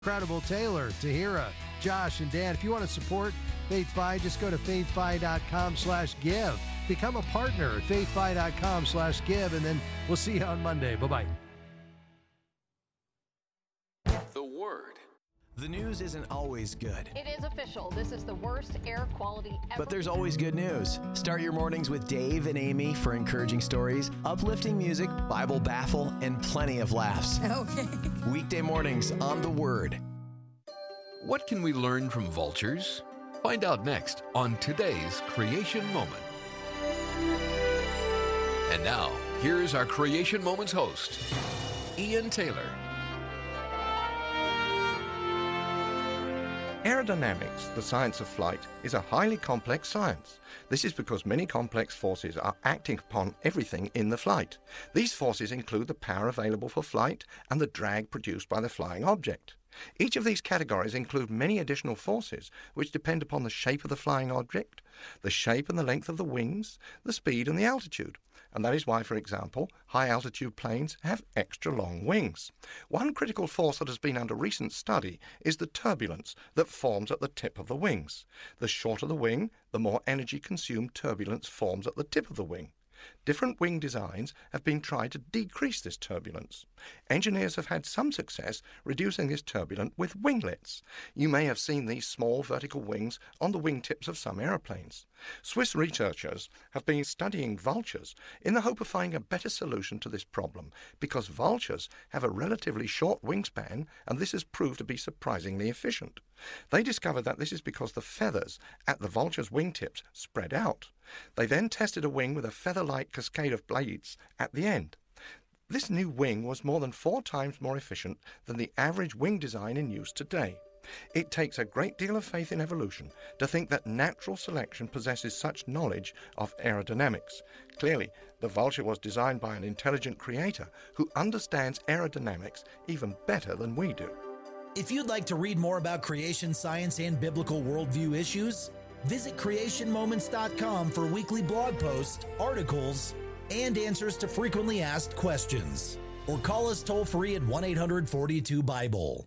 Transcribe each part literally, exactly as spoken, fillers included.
Incredible Taylor, Tahira, Josh, and Dan. If you want to support FaithFi, just go to faithfi.com slash give. Become a partner at faithfi.com slash give, and then we'll see you on Monday. Bye-bye. The Word. The news isn't always good. It is official. This is the worst air quality ever. But there's always good news. Start your mornings with Dave and Amy for encouraging stories, uplifting music, Bible baffle, and plenty of laughs. Okay. Weekday mornings on The Word. What can we learn from vultures? Find out next on today's Creation Moment. And now, here's our Creation Moments host, Ian Taylor. Aerodynamics, the science of flight, is a highly complex science. This is because many complex forces are acting upon everything in the flight. These forces include the power available for flight and the drag produced by the flying object. Each of these categories include many additional forces which depend upon the shape of the flying object, the shape and the length of the wings, the speed and the altitude. And that is why, for example, high-altitude planes have extra long wings. One critical force that has been under recent study is the turbulence that forms at the tip of the wings. The shorter the wing, the more energy-consumed turbulence forms at the tip of the wing. Different wing designs have been tried to decrease this turbulence. Engineers have had some success reducing this turbulence with winglets. You may have seen these small vertical wings on the wingtips of some aeroplanes. Swiss researchers have been studying vultures in the hope of finding a better solution to this problem, because vultures have a relatively short wingspan, and this has proved to be surprisingly efficient. They discovered that this is because the feathers at the vulture's wingtips spread out. They then tested a wing with a feather-like cascade of blades at the end. This new wing was more than four times more efficient than the average wing design in use today. It takes a great deal of faith in evolution to think that natural selection possesses such knowledge of aerodynamics. Clearly, the vulture was designed by an intelligent creator who understands aerodynamics even better than we do. If you'd like to read more about creation science and biblical worldview issues, visit creation moments dot com for weekly blog posts, articles, and answers to frequently asked questions. Or call us toll-free at one eight hundred forty-two Bible.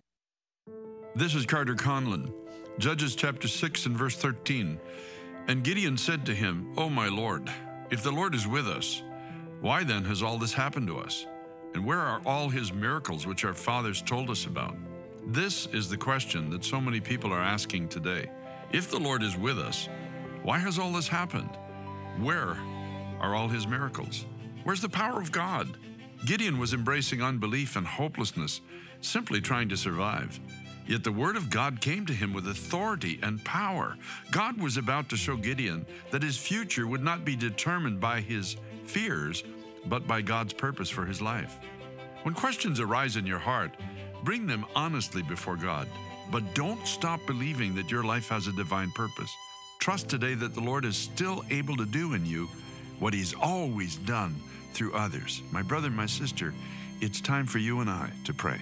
This is Carter Conlon, Judges chapter six and verse thirteen. And Gideon said to him, "O my Lord, if the Lord is with us, why then has all this happened to us? And where are all his miracles which our fathers told us about?" This is the question that so many people are asking today. If the Lord is with us, why has all this happened? Where are all his miracles? Where's the power of God? Gideon was embracing unbelief and hopelessness, simply trying to survive. Yet the word of God came to him with authority and power. God was about to show Gideon that his future would not be determined by his fears, but by God's purpose for his life. When questions arise in your heart, bring them honestly before God. But don't stop believing that your life has a divine purpose. Trust today that the Lord is still able to do in you what he's always done through others. My brother, my sister, it's time for you and I to pray.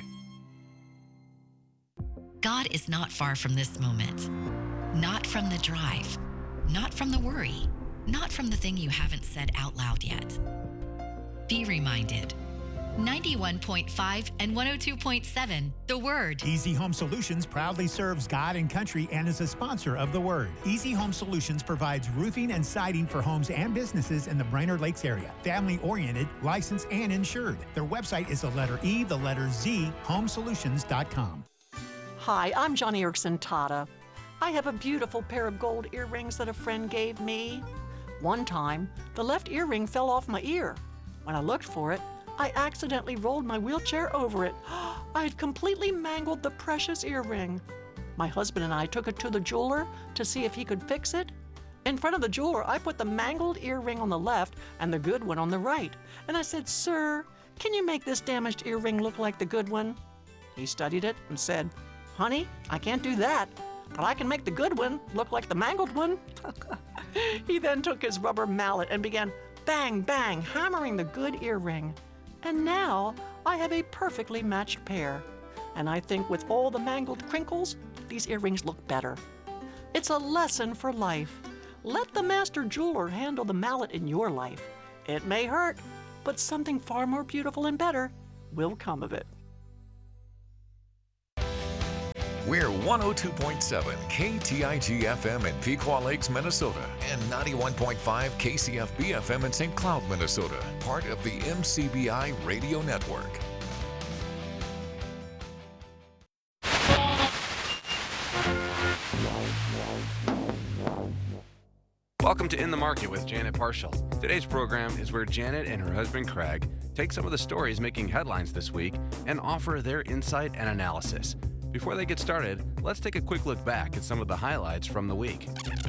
God is not far from this moment, not from the drive, not from the worry, not from the thing you haven't said out loud yet. Be reminded. ninety-one point five and one oh two point seven, The Word. Easy Home Solutions proudly serves God and country and is a sponsor of The Word. Easy Home Solutions provides roofing and siding for homes and businesses in the Brainerd Lakes area. Family-oriented, licensed, and insured. Their website is the letter E, the letter Z, home solutions dot com. Hi, I'm Johnny Erickson Tata. I have a beautiful pair of gold earrings that a friend gave me. One time, the left earring fell off my ear. When I looked for it, I accidentally rolled my wheelchair over it. I had completely mangled the precious earring. My husband and I took it to the jeweler to see if he could fix it. In front of the jeweler, I put the mangled earring on the left and the good one on the right. And I said, "Sir, can you make this damaged earring look like the good one?" He studied it and said, "Honey, I can't do that, but I can make the good one look like the mangled one." He then took his rubber mallet and began bang, bang, hammering the good earring. And now I have a perfectly matched pair. And I think with all the mangled crinkles, these earrings look better. It's a lesson for life. Let the master jeweler handle the mallet in your life. It may hurt, but something far more beautiful and better will come of it. We're one oh two point seven K T I G F M in Pequot Lakes, Minnesota, and ninety-one point five K C F B F M in Saint Cloud, Minnesota, part of the M C B I Radio Network. Welcome to In the Market with Janet Parshall. Today's program is where Janet and her husband Craig take some of the stories making headlines this week and offer their insight and analysis. Before they get started, let's take a quick look back at some of the highlights from the week.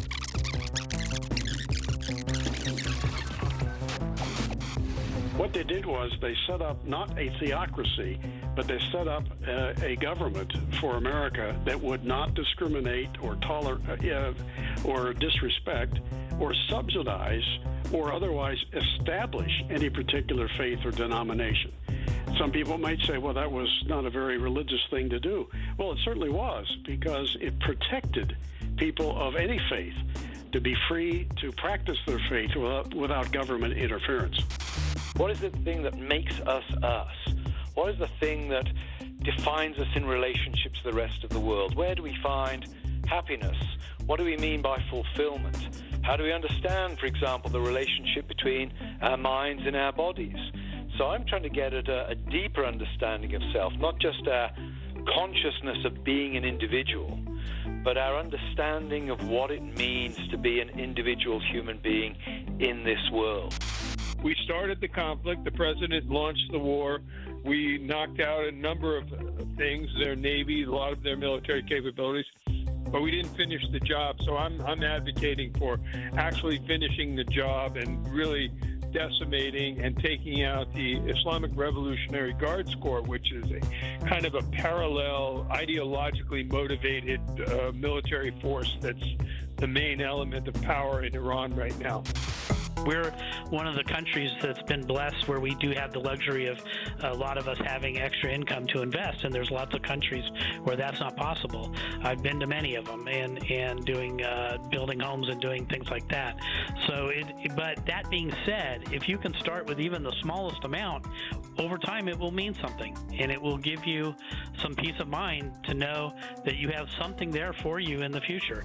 What they did was they set up not a theocracy, but they set up uh, a government for America that would not discriminate or tolerate uh, or disrespect or subsidize or otherwise establish any particular faith or denomination. Some people might say, well, that was not a very religious thing to do. Well, it certainly was, because it protected people of any faith to be free to practice their faith without, without government interference. What is the thing that makes us us? What is the thing that defines us in relationship to the rest of the world? Where do we find happiness? What do we mean by fulfillment? How do we understand, for example, the relationship between our minds and our bodies? So I'm trying to get at a, a deeper understanding of self, not just our consciousness of being an individual, but our understanding of what it means to be an individual human being in this world. We started the conflict. The president launched the war. We knocked out a number of things, their Navy, a lot of their military capabilities, but we didn't finish the job. So I'm, I'm advocating for actually finishing the job and really decimating and taking out the Islamic Revolutionary Guards Corps, which is a kind of a parallel, ideologically motivated uh, military force that's the main element of power in Iran right now. We're one of the countries that's been blessed where we do have the luxury of a lot of us having extra income to invest, and there's lots of countries where that's not possible. I've been to many of them and, and doing uh, building homes and doing things like that. So, it, but that being said, if you can start with even the smallest amount, over time it will mean something, and it will give you some peace of mind to know that you have something there for you in the future.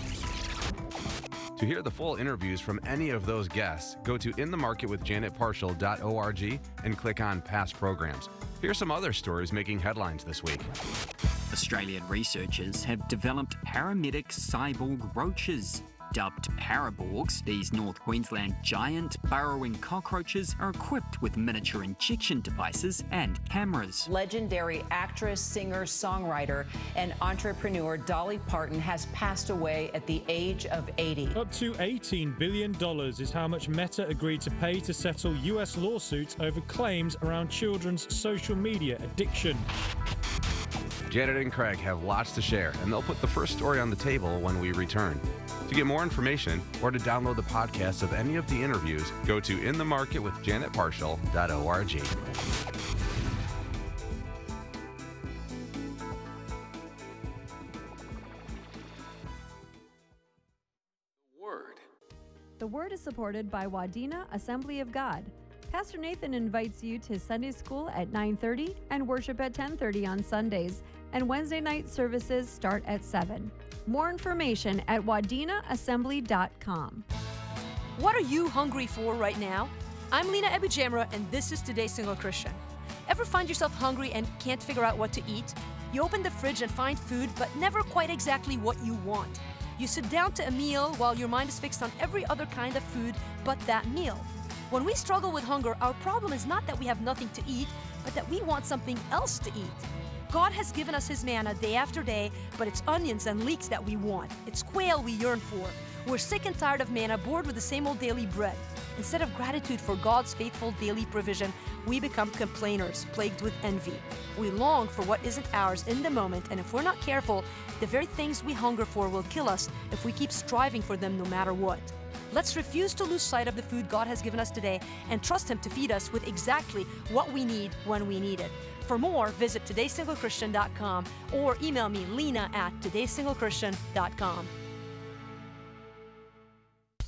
To hear the full interviews from any of those guests, go to in the market with janet parshall dot org and click on past programs. Here's some other stories making headlines this week. Australian researchers have developed paramedic cyborg roaches. Dubbed paraborgs, these North Queensland giant burrowing cockroaches are equipped with miniature injection devices and cameras. Legendary actress, singer, songwriter, and entrepreneur Dolly Parton has passed away at the age of eighty. Up to eighteen billion dollars is how much Meta agreed to pay to settle U S lawsuits over claims around children's social media addiction. Janet and Craig have lots to share, and they'll put the first story on the table when we return. To get more information or to download the podcast of any of the interviews, go to in the market with janet parshall dot org. Word. The Word is supported by Wadena Assembly of God. Pastor Nathan invites you to Sunday school at nine thirty and worship at ten thirty on Sundays, and Wednesday night services start at seven. More information at wadena assembly dot com. What are you hungry for right now? I'm Lena Ebujamra, and this is Today's Single Christian. Ever find yourself hungry and can't figure out what to eat? You open the fridge and find food, but never quite exactly what you want. You sit down to a meal while your mind is fixed on every other kind of food but that meal. When we struggle with hunger, our problem is not that we have nothing to eat, but that we want something else to eat. God has given us His manna day after day, but it's onions and leeks that we want. It's quail we yearn for. We're sick and tired of manna, bored with the same old daily bread. Instead of gratitude for God's faithful daily provision, we become complainers, plagued with envy. We long for what isn't ours in the moment, and if we're not careful, the very things we hunger for will kill us if we keep striving for them no matter what. Let's refuse to lose sight of the food God has given us today and trust Him to feed us with exactly what we need when we need it. For more, visit today single christian dot com or email me, Lena, at today single christian dot com.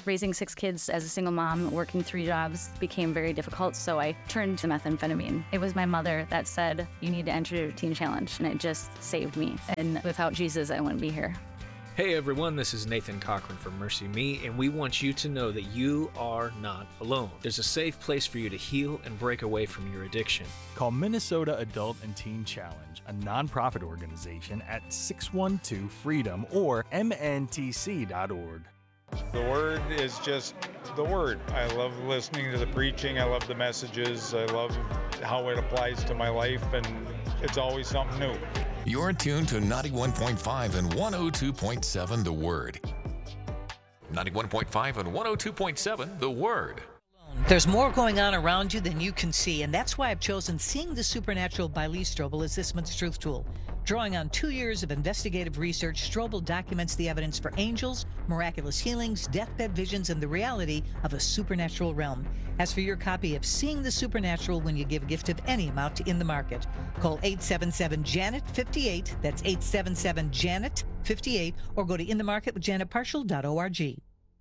Raising six kids as a single mom, working three jobs, became very difficult, so I turned to methamphetamine. It was my mother that said, you need to enter Teen Challenge, and it just saved me. And without Jesus, I wouldn't be here. Hey everyone, this is Nathan Cochran from Mercy Me, and we want you to know that you are not alone. There's a safe place for you to heal and break away from your addiction. Call Minnesota Adult and Teen Challenge, a nonprofit organization, at six one two freedom or M N T C dot org. The Word is just the Word. I love listening to the preaching. I love the messages. I love how it applies to my life, and it's always something new. You're tuned to ninety-one point five and one oh two point seven The Word. ninety-one point five and one oh two point seven The Word. There's more going on around you than you can see, and that's why I've chosen Seeing the Supernatural by Lee Strobel as this month's Truth Tool. Drawing on two years of investigative research, Strobel documents the evidence for angels, miraculous healings, deathbed visions, and the reality of a supernatural realm. As for your copy of Seeing the Supernatural when you give a gift of any amount to In the Market, call eight seven seven Janet fifty-eight, that's eight seven seven Janet fifty-eight, or go to in the market with janet partial dot org.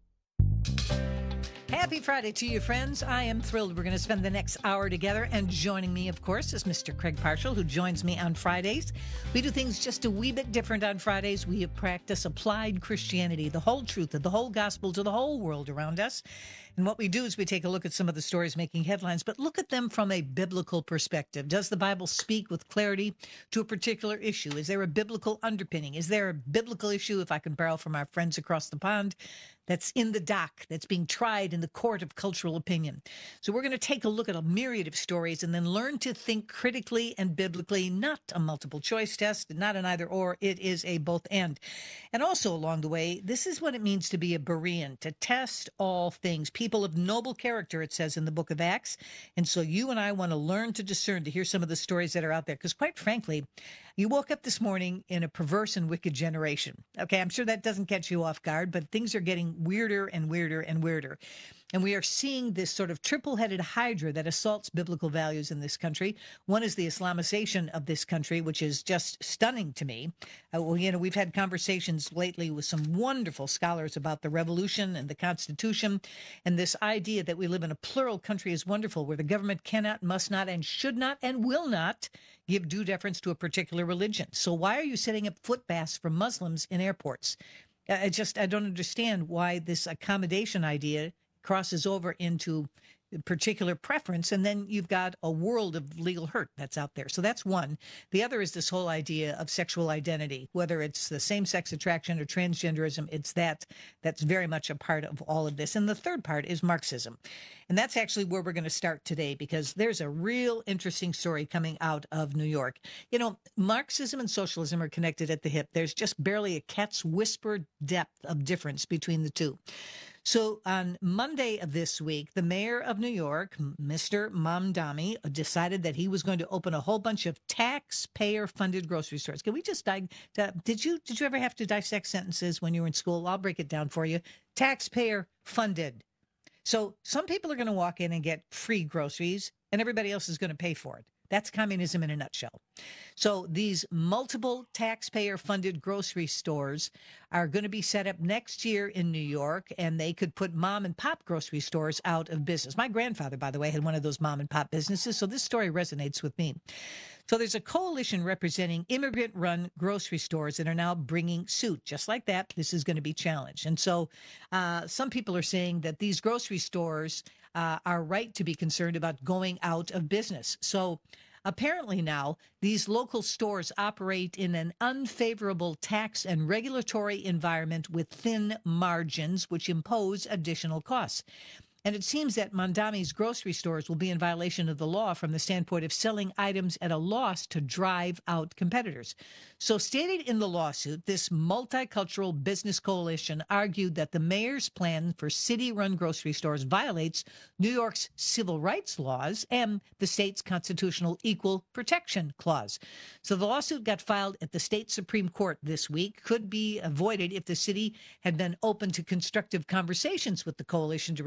Happy Friday to you, friends. I am thrilled we're going to spend the next hour together, and joining me, of course, is Mister Craig Partial, who joins me on Fridays. We do things just a wee bit different on Fridays. We practice applied Christianity, the whole truth of the whole gospel to the whole world around us. And what we do is we take a look at some of the stories making headlines, but look at them from a biblical perspective. Does the Bible speak with clarity to a particular issue? Is there a biblical underpinning? Is there a biblical issue, if I can borrow from our friends across the pond, that's in the dock, that's being tried in the court of cultural opinion? So we're going to take a look at a myriad of stories and then learn to think critically and biblically, not a multiple choice test, not an either or, it is a both and. And also along the way, this is what it means to be a Berean, to test all things. People of noble character, it says in the book of Acts. And so you and I want to learn to discern, to hear some of the stories that are out there. Because quite frankly, you woke up this morning in a perverse and wicked generation. Okay, I'm sure that doesn't catch you off guard, but things are getting weirder and weirder and weirder. And we are seeing this sort of triple-headed hydra that assaults biblical values in this country. One is the Islamization of this country, which is just stunning to me. Uh, well, you know, we've had conversations lately with some wonderful scholars about the revolution and the Constitution, and this idea that we live in a plural country is wonderful, where the government cannot, must not, and should not, and will not give due deference to a particular religion. So why are you setting up footbaths for Muslims in airports? I just, I don't understand why this accommodation idea crosses over into particular preference, and then you've got a world of legal hurt that's out there. So that's one. The other is this whole idea of sexual identity, whether it's the same-sex attraction or transgenderism. It's that that's very much a part of all of this. And the third part is Marxism. And that's actually where we're going to start today, because there's a real interesting story coming out of New York. You know, Marxism and socialism are connected at the hip. There's just barely a cat's whisper depth of difference between the two. So on Monday of this week, the mayor of New York, Mister Mamdani, decided that he was going to open a whole bunch of taxpayer-funded grocery stores. Can we just dig? Did you did you ever have to dissect sentences when you were in school? I'll break it down for you. Taxpayer-funded. So some people are going to walk in and get free groceries, and everybody else is going to pay for it. That's communism in a nutshell. So these multiple taxpayer-funded grocery stores are going to be set up next year in New York, and they could put mom-and-pop grocery stores out of business. My grandfather, by the way, had one of those mom-and-pop businesses, so this story resonates with me. So there's a coalition representing immigrant-run grocery stores that are now bringing suit. Just like that, this is going to be challenged. And so uh, some people are saying that these grocery stores uh, are right to be concerned about going out of business. So apparently now, these local stores operate in an unfavorable tax and regulatory environment with thin margins, which impose additional costs. And it seems that Mamdani's grocery stores will be in violation of the law from the standpoint of selling items at a loss to drive out competitors. So stated in the lawsuit, this multicultural business coalition argued that the mayor's plan for city-run grocery stores violates New York's civil rights laws and the state's constitutional equal protection clause. So the lawsuit got filed at the state Supreme Court this week, could be avoided if the city had been open to constructive conversations with the coalition to resolve the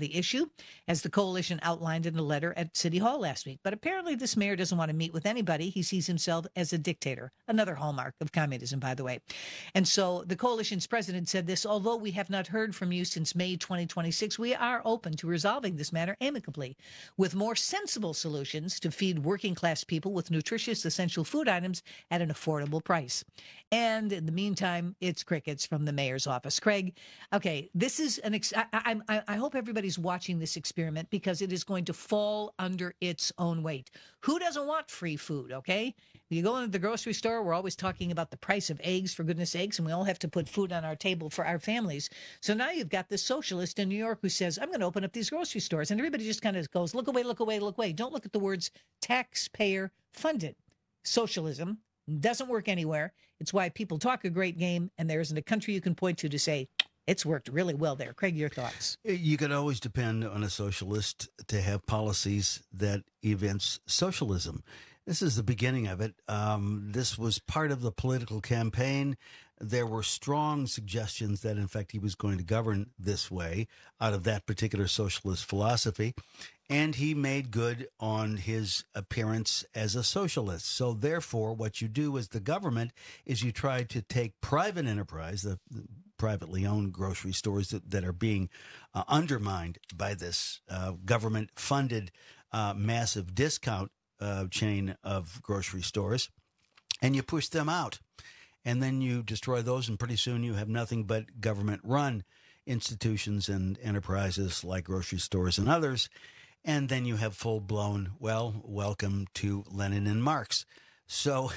the issue, as the coalition outlined in a letter at City Hall last week. But apparently this mayor doesn't want to meet with anybody. He sees himself as a dictator, another hallmark of communism, by the way. And so the coalition's president said this: although we have not heard from you since May twenty twenty-six, we are open to resolving this matter amicably with more sensible solutions to feed working class people with nutritious essential food items at an affordable price. And in the meantime, it's crickets from the mayor's office. Craig, okay, this is an ex- I, I, I hope everybody's watching this experiment, because it is going to fall under its own weight. Who doesn't want free food, okay? You go into the grocery store, we're always talking about the price of eggs, for goodness sakes, and we all have to put food on our table for our families. So now you've got this socialist in New York who says, I'm going to open up these grocery stores. And everybody just kind of goes, look away, look away, look away. Don't look at the words taxpayer funded. Socialism doesn't work anywhere. It's why people talk a great game, and there isn't a country you can point to to say, it's worked really well there. Craig, your thoughts? You can always depend on a socialist to have policies that evince socialism. This is the beginning of it. Um, this was part of the political campaign. There were strong suggestions that, in fact, he was going to govern this way out of that particular socialist philosophy. And he made good on his appearance as a socialist. So therefore, what you do as the government is you try to take private enterprise, the privately owned grocery stores that, that are being uh, undermined by this uh, government-funded uh, massive discount uh, chain of grocery stores, and you push them out. And then you destroy those, and pretty soon you have nothing but government-run institutions and enterprises like grocery stores and others. And then you have full-blown, well, welcome to Lenin and Marx. So,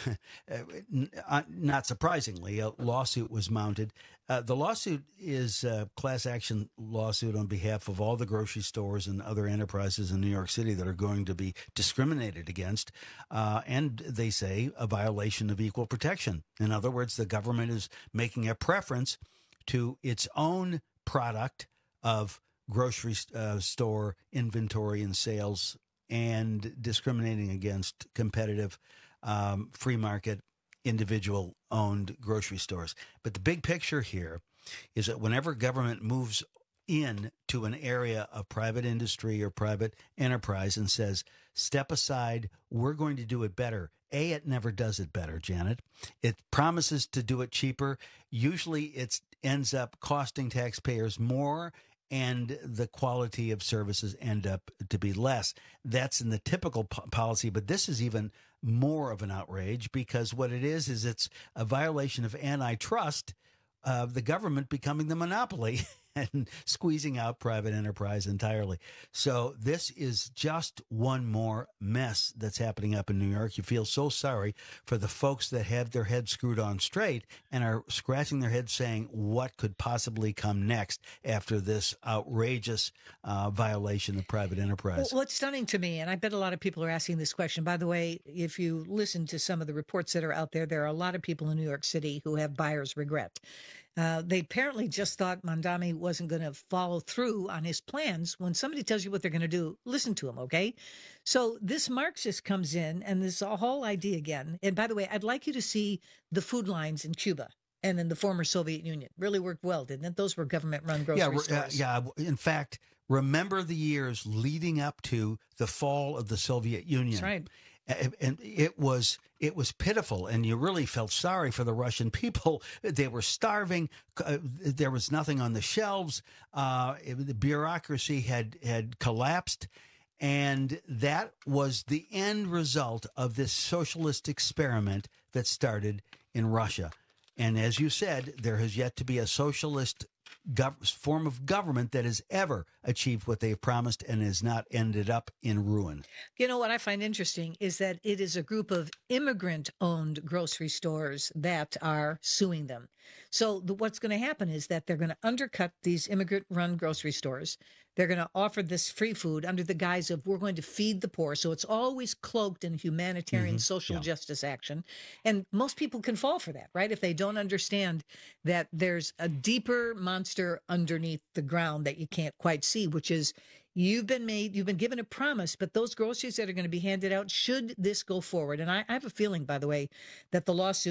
uh, not surprisingly, a lawsuit was mounted. Uh, the lawsuit is a class action lawsuit on behalf of all the grocery stores and other enterprises in New York City that are going to be discriminated against. Uh, and they say a violation of equal protection. In other words, the government is making a preference to its own product of grocery uh, store inventory and sales, and discriminating against competitive um, free market individual owned grocery stores. But the big picture here is that whenever government moves in to an area of private industry or private enterprise and says, step aside, we're going to do it better. A, it never does it better, Janet. It promises to do it cheaper. Usually it ends up costing taxpayers more, and the quality of services end up to be less. That's in the typical po- policy, but this is even more of an outrage, because what it is is it's a violation of antitrust, of uh, the government becoming the monopoly and squeezing out private enterprise entirely. So this is just one more mess that's happening up in New York. You feel so sorry for the folks that have their heads screwed on straight and are scratching their heads saying, what could possibly come next after this outrageous uh, violation of private enterprise? Well, what's stunning to me, and I bet a lot of people are asking this question, by the way, if you listen to some of the reports that are out there, there are a lot of people in New York City who have buyer's regret. Uh, they apparently just thought Mamdani wasn't going to follow through on his plans. When somebody tells you what they're going to do, listen to them, okay? So this Marxist comes in, and this whole idea again. And by the way, I'd like you to see the food lines in Cuba and in the former Soviet Union. Really worked well, didn't it? Those were government-run grocery yeah, stores. Uh, yeah, in fact, remember the years leading up to the fall of the Soviet Union. That's right. And it was it was pitiful, and you really felt sorry for the Russian people. They were starving. Uh, there was nothing on the shelves. Uh, it, the bureaucracy had had collapsed, and that was the end result of this socialist experiment that started in Russia. And as you said, there has yet to be a socialist gov- form of government that has ever achieved what they've promised and has not ended up in ruin. You know, what I find interesting is that it is a group of immigrant-owned grocery stores that are suing them. So the, what's going to happen is that they're going to undercut these immigrant-run grocery stores. They're going to offer this free food under the guise of, we're going to feed the poor. So it's always cloaked in humanitarian Mm-hmm. social Yeah. justice action. And most people can fall for that, right? If they don't understand that there's a deeper monster underneath the ground that you can't quite see, which is you've been made, you've been given a promise, but those groceries that are going to be handed out, should this go forward. And I, I have a feeling, by the way, that the lawsuit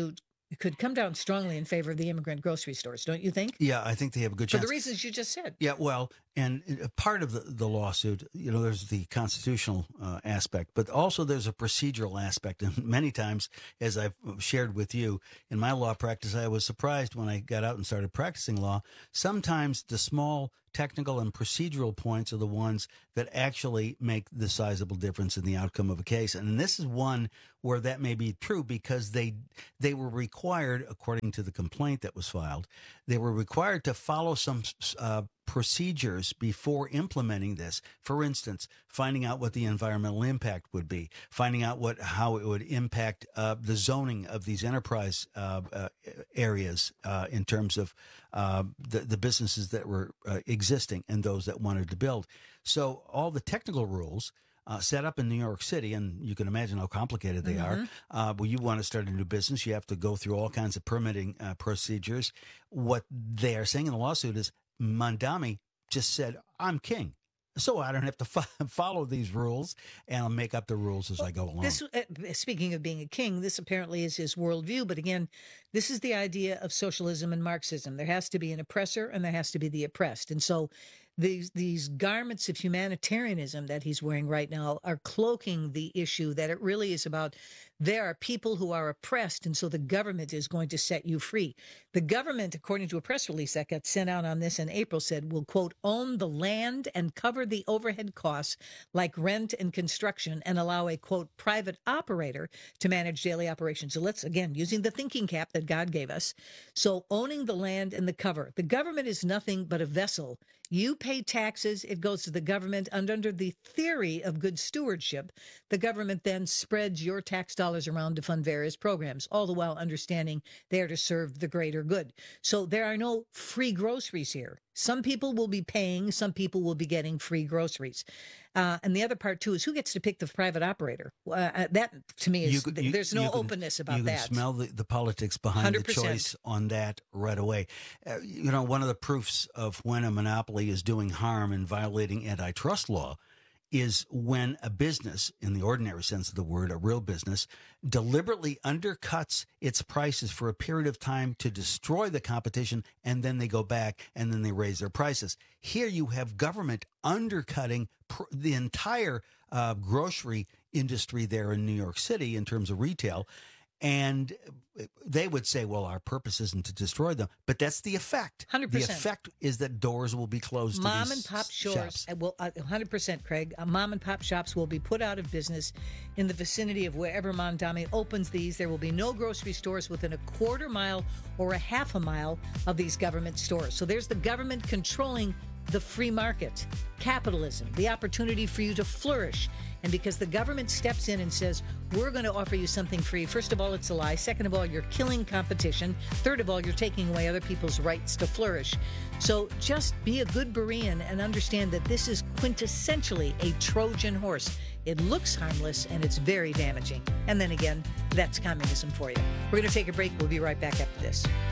it could come down strongly in favor of the immigrant grocery stores, don't you think? Yeah, I think they have a good For chance. the reasons you just said. Yeah, well, and uh, part of the, the lawsuit, you know, there's the constitutional uh, aspect, but also there's a procedural aspect. And many times, as I've shared with you, in my law practice, I was surprised when I got out and started practicing law. Sometimes the small technical and procedural points are the ones that actually make the sizable difference in the outcome of a case. And this is one where that may be true because they they were required, according to the complaint that was filed, they were required to follow some uh, procedures before implementing this. For instance, finding out what the environmental impact would be, finding out what how it would impact uh, the zoning of these enterprise uh, uh, areas uh, in terms of uh, the, the businesses that were uh, existing and those that wanted to build. So all the technical rules Uh, set up in New York City, and you can imagine how complicated they Mm-hmm. are. Uh, when you want to start a new business, you have to go through all kinds of permitting uh, procedures. What they are saying in the lawsuit is Mondami just said, I'm king, so I don't have to fo- follow these rules, and I'll make up the rules as I go along. This, uh, speaking of being a king, this apparently is his worldview. But again, this is the idea of socialism and Marxism. There has to be an oppressor and there has to be the oppressed. And so these these garments of humanitarianism that he's wearing right now are cloaking the issue that it really is about. There are people who are oppressed, and so the government is going to set you free. The government, according to a press release that got sent out on this in April, said will, quote, own the land and cover the overhead costs like rent and construction and allow a, quote, private operator to manage daily operations. So let's, again, using the thinking cap that God gave us. So owning the land and the cover. The government is nothing but a vessel. You pay taxes, it goes to the government, and under the theory of good stewardship, the government then spreads your tax dollars around to fund various programs, all the while understanding they are to serve the greater good. So there are no free groceries here. Some people will be paying, some people will be getting free groceries. Uh, and the other part, too, is who gets to pick the private operator? Uh, that, to me, is You could- you- there's no you can- openness about you that. can smell the, the politics behind one hundred the percent. choice on that right away. Uh, you know, one of the proofs of when a monopoly is doing harm and violating antitrust law is when a business, in the ordinary sense of the word, a real business, deliberately undercuts its prices for a period of time to destroy the competition, and then they go back and then they raise their prices. Here you have government undercutting pr- the entire uh, grocery industry there in New York City in terms of retail. And they would say, well, our purpose isn't to destroy them, but that's the effect. one hundred The percent. effect is that doors will be closed to Mom these and pop shops. stores uh, will uh, one hundred percent, Craig. Uh, mom and pop shops will be put out of business in the vicinity of wherever Mondami opens these. There will be no grocery stores within a quarter mile or a half a mile of these government stores. So there's the government controlling the free market, capitalism, the opportunity for you to flourish. And because the government steps in and says, we're going to offer you something free, first of all, it's a lie. Second of all, you're killing competition. Third of all, you're taking away other people's rights to flourish. So just be a good Berean and understand that this is quintessentially a Trojan horse. It looks harmless and it's very damaging. And then again, that's communism for you. We're going to take a break. We'll be right back after this.